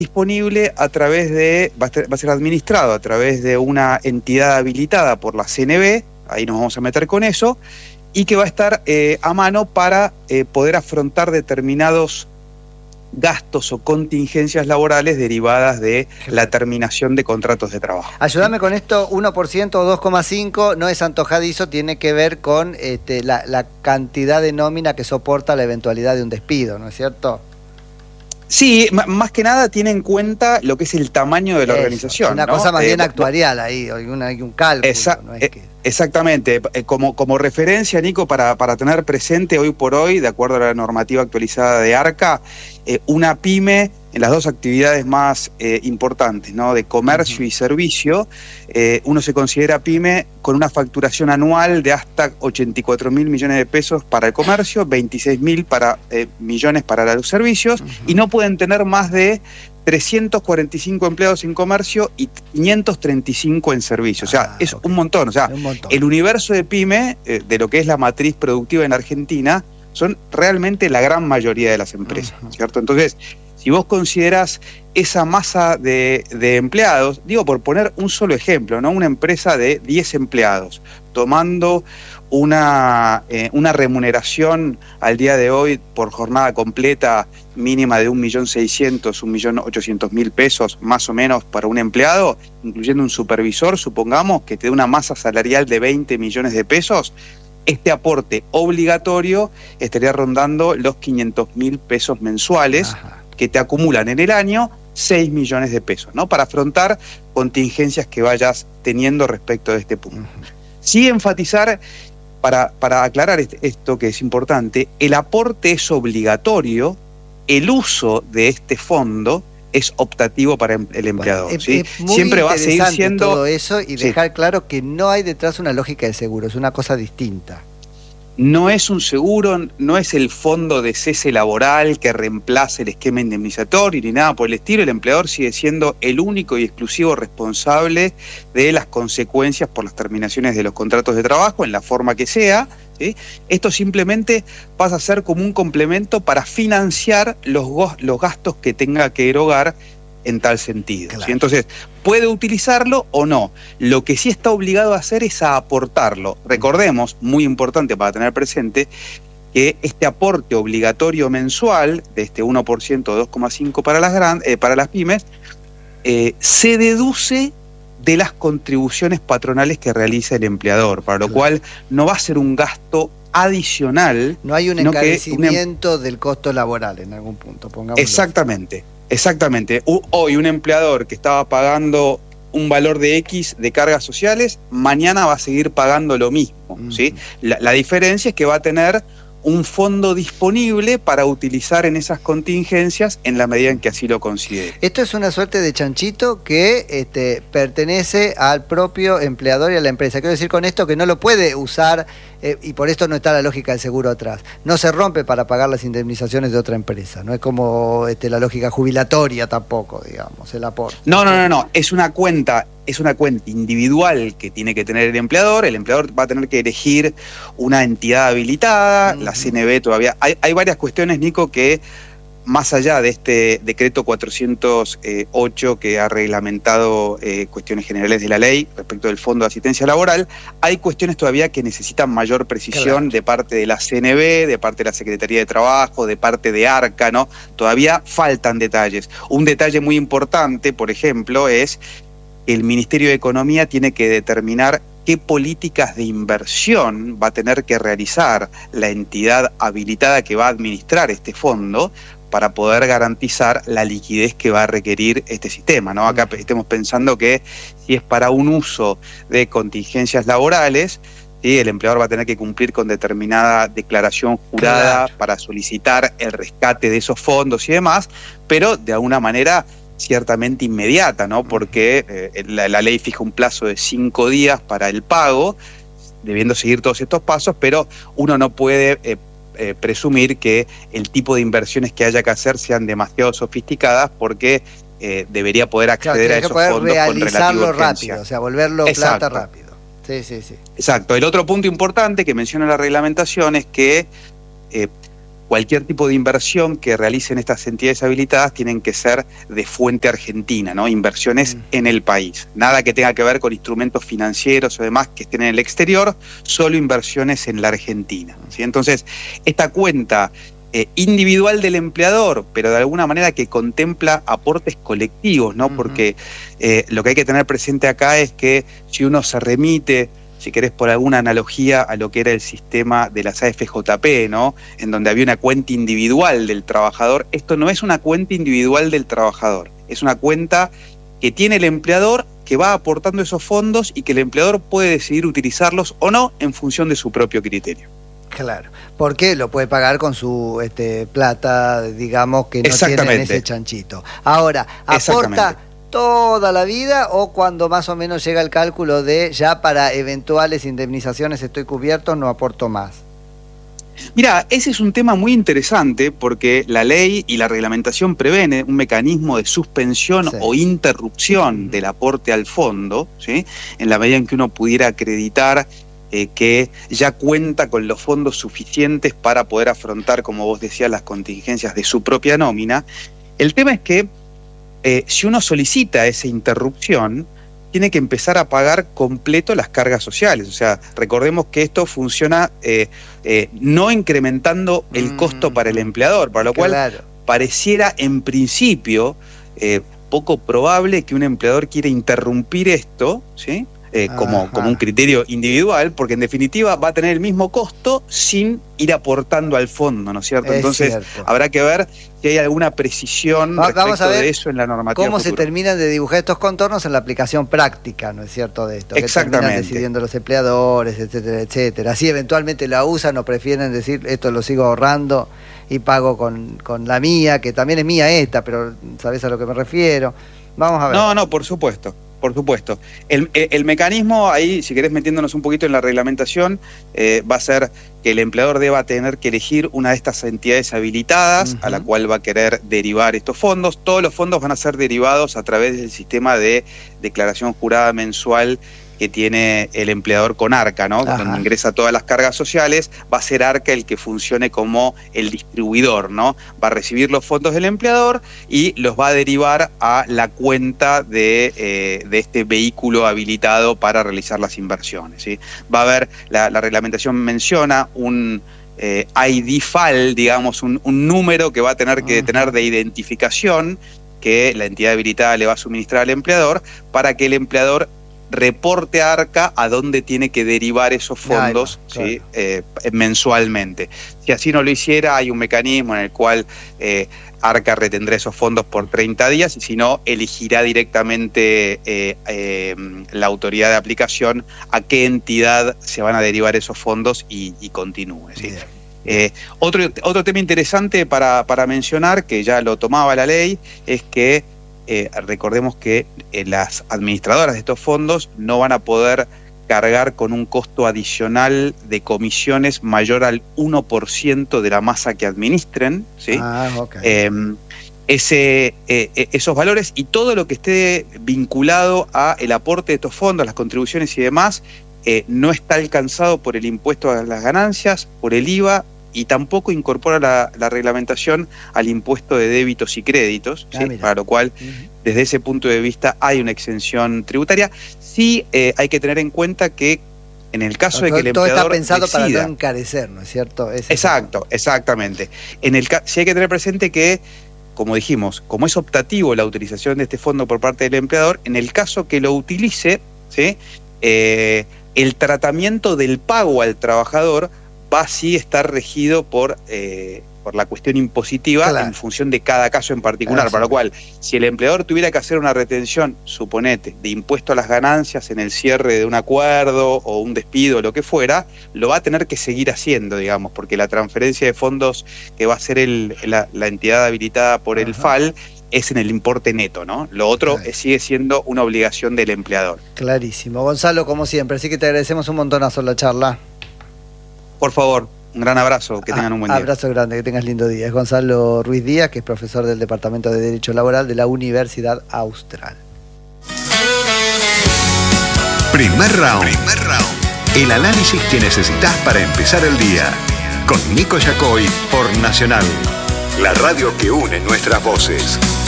disponible a través de, va a ser administrado a través de una entidad habilitada por la CNB, ahí nos vamos a meter con eso, y que va a estar a mano para poder afrontar determinados gastos o contingencias laborales derivadas de la terminación de contratos de trabajo. Ayúdame con esto, 1% o 2,5% no es antojadizo, tiene que ver con la cantidad de nómina que soporta la eventualidad de un despido, ¿no es cierto? Sí, más que nada tiene en cuenta lo que es el tamaño de la organización. Es una cosa más bien actuarial ahí, hay un cálculo. ¿No es que... Exactamente. Como referencia, Nico, para tener presente hoy por hoy, de acuerdo a la normativa actualizada de ARCA, una pyme, en las dos actividades más importantes, ¿no? De comercio y servicio, uno se considera pyme con una facturación anual de hasta 84.000 millones de pesos para el comercio, 26.000 millones para los servicios, y no pueden tener más de 345 empleados en comercio y 535 en servicio. O sea, es un montón. O sea, el universo de pyme, de lo que es la matriz productiva en Argentina, son realmente la gran mayoría de las empresas, ¿cierto? Entonces, si vos considerás esa masa de empleados, digo, por poner un solo ejemplo, ¿no? Una empresa de 10 empleados, tomando una remuneración al día de hoy por jornada completa mínima de 1.600.000, 1.800.000 pesos más o menos para un empleado, incluyendo un supervisor, supongamos que te dé una masa salarial de 20 millones de pesos, este aporte obligatorio estaría rondando los 500.000 pesos mensuales que te acumulan en el año 6 millones de pesos, ¿no? Para afrontar contingencias que vayas teniendo respecto de este punto. Sí enfatizar, para aclarar esto que es importante, el aporte es obligatorio, el uso de este fondo es optativo para el empleador. Bueno, ¿sí? Es muy siempre va a seguir siendo todo eso y dejar claro que no hay detrás una lógica de seguro, es una cosa distinta. No es un seguro, no es el fondo de cese laboral que reemplace el esquema indemnizatorio ni nada por el estilo. El empleador sigue siendo el único y exclusivo responsable de las consecuencias por las terminaciones de los contratos de trabajo en la forma que sea, ¿sí? Esto simplemente pasa a ser como un complemento para financiar los gastos que tenga que erogar en tal sentido. Claro. ¿Sí? Entonces, puede utilizarlo o no. Lo que sí está obligado a hacer es a aportarlo. Recordemos, muy importante para tener presente, que este aporte obligatorio mensual de este 1% o 2,5% para las pymes, se deduce de las contribuciones patronales que realiza el empleador, para lo cual no va a ser un gasto adicional. No hay un encarecimiento del costo laboral en algún punto, pongámoslo. Exactamente. Exactamente. Hoy un empleador que estaba pagando un valor de X de cargas sociales, mañana va a seguir pagando lo mismo, ¿sí? La diferencia es que va a tener un fondo disponible para utilizar en esas contingencias en la medida en que así lo considere. Esto es una suerte de chanchito que pertenece al propio empleador y a la empresa. Quiero decir con esto que no lo puede usar y por esto no está la lógica del seguro atrás. No se rompe para pagar las indemnizaciones de otra empresa. No es como la lógica jubilatoria tampoco, digamos, el aporte. No. Es una cuenta individual que tiene que tener el empleador. El empleador va a tener que elegir una entidad habilitada, la CNB todavía. Hay varias cuestiones, Nico, que más allá de este decreto 408 que ha reglamentado cuestiones generales de la ley respecto del Fondo de Asistencia Laboral, hay cuestiones todavía que necesitan mayor precisión de parte de la CNB, de parte de la Secretaría de Trabajo, de parte de ARCA, ¿no? Todavía faltan detalles. Un detalle muy importante, por ejemplo, es que el Ministerio de Economía tiene que determinar qué políticas de inversión va a tener que realizar la entidad habilitada que va a administrar este fondo para poder garantizar la liquidez que va a requerir este sistema, ¿no? Acá estemos pensando que si es para un uso de contingencias laborales, ¿sí? El empleador va a tener que cumplir con determinada declaración jurada para solicitar el rescate de esos fondos y demás, pero de alguna manera ciertamente inmediata, ¿no? Porque la ley fija un plazo de 5 días para el pago, debiendo seguir todos estos pasos, pero uno no puede presumir que el tipo de inversiones que haya que hacer sean demasiado sofisticadas, porque debería poder acceder a esos fondos con relativa urgencia. Realizarlo rápido, o sea, volverlo plata rápido. Sí. Exacto. El otro punto importante que menciona la reglamentación es que cualquier tipo de inversión que realicen estas entidades habilitadas tienen que ser de fuente argentina, ¿no? Inversiones en el país. Nada que tenga que ver con instrumentos financieros o demás que estén en el exterior, solo inversiones en la Argentina, ¿sí? Entonces, esta cuenta individual del empleador, pero de alguna manera que contempla aportes colectivos, ¿no? Porque lo que hay que tener presente acá es que si uno se remite, si querés por alguna analogía, a lo que era el sistema de las AFJP, ¿no? En donde había una cuenta individual del trabajador, esto no es una cuenta individual del trabajador, es una cuenta que tiene el empleador, que va aportando esos fondos y que el empleador puede decidir utilizarlos o no en función de su propio criterio. Claro, porque lo puede pagar con su plata, digamos, que no tiene en ese chanchito. Ahora, ¿aporta toda la vida o cuando más o menos llega el cálculo de ya para eventuales indemnizaciones estoy cubierto, no aporto más? Mira, ese es un tema muy interesante porque la ley y la reglamentación prevén un mecanismo de suspensión o interrupción del aporte al fondo, ¿sí? En la medida en que uno pudiera acreditar que ya cuenta con los fondos suficientes para poder afrontar, como vos decías, las contingencias de su propia nómina. El tema es que si uno solicita esa interrupción, tiene que empezar a pagar completo las cargas sociales. O sea, recordemos que esto funciona no incrementando el costo para el empleador, para lo cual pareciera en principio poco probable que un empleador quiera interrumpir esto, ¿sí? Como un criterio individual, porque en definitiva va a tener el mismo costo sin ir aportando al fondo, ¿no es cierto? Entonces habrá que ver si hay alguna precisión respecto de eso en la normativa cómo futura. Se terminan de dibujar estos contornos en la aplicación práctica, ¿no es cierto? De esto, exactamente, que terminan decidiendo los empleadores, etcétera, etcétera. Así eventualmente la usan o prefieren decir esto lo sigo ahorrando y pago con la mía, que también es mía esta, pero ¿sabés a lo que me refiero? Vamos a ver. No, por supuesto. Por supuesto. El mecanismo ahí, si querés metiéndonos un poquito en la reglamentación, va a ser que el empleador deba tener que elegir una de estas entidades habilitadas a la cual va a querer derivar estos fondos. Todos los fondos van a ser derivados a través del sistema de declaración jurada mensual que tiene el empleador con ARCA, ¿no? Donde ingresa todas las cargas sociales, va a ser ARCA el que funcione como el distribuidor, ¿no? Va a recibir los fondos del empleador y los va a derivar a la cuenta de este vehículo habilitado para realizar las inversiones, ¿sí? Va a haber, la reglamentación menciona un ID FAL, digamos, un número que va a tener que tener de identificación que la entidad habilitada le va a suministrar al empleador para que el empleador reporte a ARCA a dónde tiene que derivar esos fondos, ¿sí? Mensualmente. Si así no lo hiciera, hay un mecanismo en el cual ARCA retendrá esos fondos por 30 días y si no, elegirá directamente la autoridad de aplicación a qué entidad se van a derivar esos fondos y continúe, ¿sí? Otro tema interesante para mencionar, que ya lo tomaba la ley, es que recordemos que las administradoras de estos fondos no van a poder cargar con un costo adicional de comisiones mayor al 1% de la masa que administren, ¿sí? Esos valores y todo lo que esté vinculado a el aporte de estos fondos, las contribuciones y demás, no está alcanzado por el impuesto a las ganancias, por el IVA, y tampoco incorpora la reglamentación al impuesto de débitos y créditos, ¿sí? Para lo cual, desde ese punto de vista, hay una exención tributaria. Sí, hay que tener en cuenta que en el caso de que el empleador todo está pensado decida, para no encarecer, ¿no es cierto? Exactamente. Sí hay que tener presente que, como dijimos, como es optativo la utilización de este fondo por parte del empleador, en el caso que lo utilice, ¿sí? El tratamiento del pago al trabajador va así a estar regido por la cuestión impositiva en función de cada caso en particular, para lo cual, si el empleador tuviera que hacer una retención, suponete, de impuesto a las ganancias en el cierre de un acuerdo o un despido o lo que fuera, lo va a tener que seguir haciendo, digamos, porque la transferencia de fondos que va a hacer la entidad habilitada por el FAL es en el importe neto, ¿no? Lo otro sigue siendo una obligación del empleador. Clarísimo. Gonzalo, como siempre, así que te agradecemos un montonazo la charla. Por favor, un gran abrazo, que tengan un buen día. Abrazo grande, que tengas lindo día. Es Gonzalo Ruiz Díaz, que es profesor del Departamento de Derecho Laboral de la Universidad Austral. Primer round. El análisis que necesitas para empezar el día. con Nico Yacoy por Nacional, la radio que une nuestras voces.